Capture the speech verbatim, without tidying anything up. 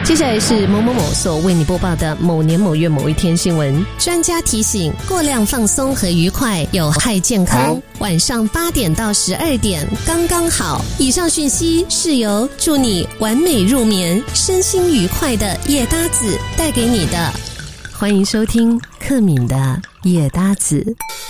接下来是某某某所为你播报的某年某月某一天新闻。专家提醒，过量放松和愉快有害健康，晚上八点到十二点刚刚好。以上讯息是由祝你完美入眠、身心愉快的夜搭子带给你的。欢迎收听克敏的夜搭子。